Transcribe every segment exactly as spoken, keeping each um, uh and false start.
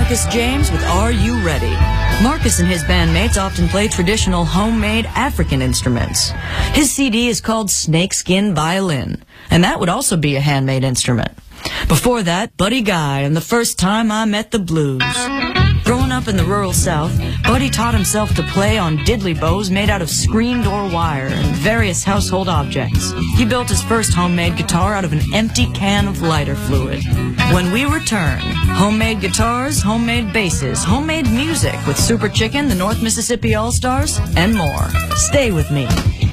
Marcus James with Are You Ready? Marcus and his bandmates often play traditional homemade African instruments. His C D is called Snakeskin Violin, and that would also be a handmade instrument. Before that, Buddy Guy and the First Time I Met the Blues. Growing up in the rural South, Buddy taught himself to play on diddly bows made out of screen door wire and various household objects. He built his first homemade guitar out of an empty can of lighter fluid. When we return, homemade guitars, homemade basses, homemade music with Super Chicken, the North Mississippi All-Stars, and more. Stay with me.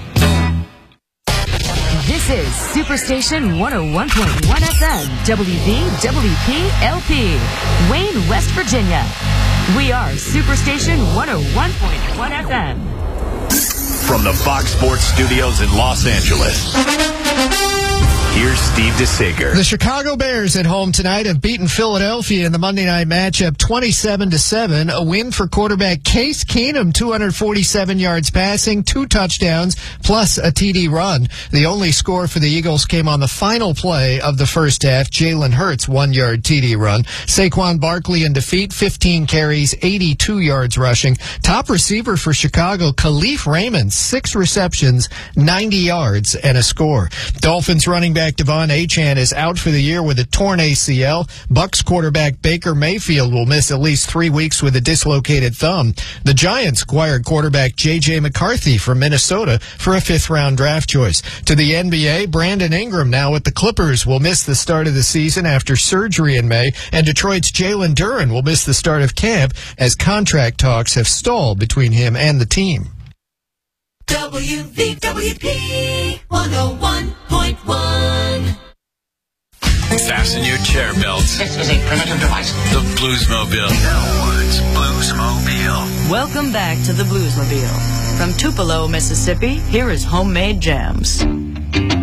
This is Superstation one oh one point one F M, W V W P L P, Wayne, West Virginia. We are Superstation one oh one point one F M. From the Fox Sports Studios in Los Angeles, here's Steve DeSager. The Chicago Bears at home tonight have beaten Philadelphia in the Monday night matchup twenty-seven to seven. A win for quarterback Case Keenum, two hundred forty-seven yards passing, two touchdowns, plus a T D run. The only score for the Eagles came on the final play of the first half. Jalen Hurts, one-yard T D run. Saquon Barkley in defeat, fifteen carries, eighty-two yards rushing. Top receiver for Chicago, Khalif Raymond, six receptions, ninety yards, and a score. Dolphins running back Devon Achane is out for the year with a torn A C L. Bucks quarterback Baker Mayfield will miss at least three weeks with a dislocated thumb. The Giants acquired quarterback J J McCarthy from Minnesota for a fifth-round draft choice. To the N B A, Brandon Ingram, now with the Clippers, will miss the start of the season after surgery in May, and Detroit's Jalen Duren will miss the start of camp as contract talks have stalled between him and the team. W V W P one oh one point one. Fasten your chair belts. This is a primitive device. The Bluesmobile. Elwood's Bluesmobile. Welcome back to the Bluesmobile. From Tupelo, Mississippi, here is Homemade Jams.